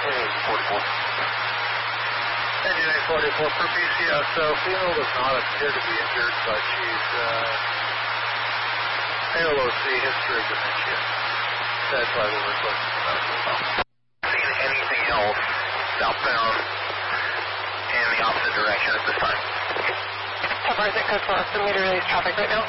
44. Engine 844 for BCSO. Female does not appear to be injured, but she's ALOC history of dementia. That's why we're requesting the medical help. Seeing anything else southbound in the opposite direction at this time? How far is it code for us for me to release traffic right now?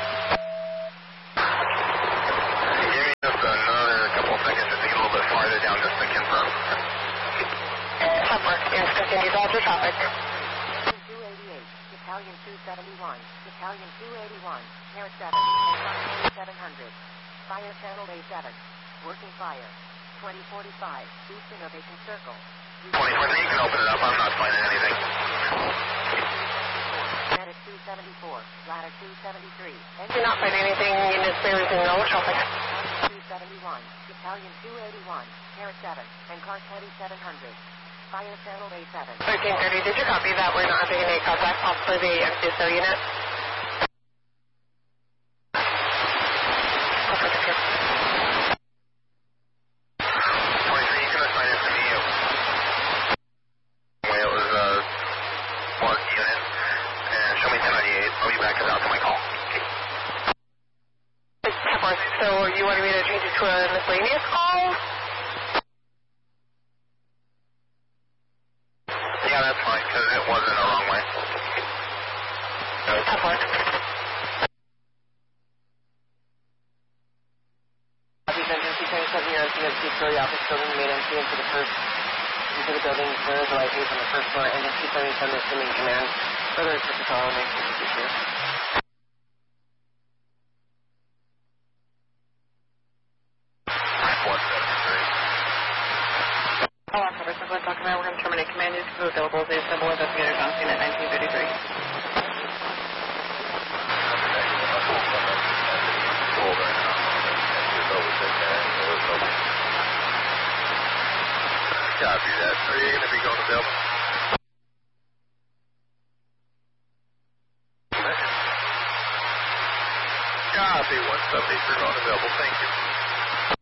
Give me just another couple of seconds just to get a little bit farther down just to confirm. Hubmark, yes, continue to alter traffic. 288, Battalion 271, Battalion 281, Air 7, 700, Fire Channel A7, working fire, 2045, East Innovation Circle. 2020, you can open it up, I'm not finding anything. Medic 274, ladder 273. You're not finding anything, units clear within normal traffic. 271, Battalion 281, Air 7, and car 2700. Fire Channel A7. 1330, did you copy that? We're not having any contact, possibly the MCSO unit. I'll be back out to my call. So you wanted me to change it to a miscellaneous call? Yeah, that's fine, because it wasn't the wrong way. Tough work. These engines, C-27, you're on CMC Story Office Building, main entry into the building, where is the light on the first floor, engine C-77 assuming command. Further instructions are all next to the future. Oh, October 7th, talking about we're going to terminate command use for available as a symbol investigators on scene at 1933. Copy that. Are you going to be going to building? Copy 170 for going available. Thank you.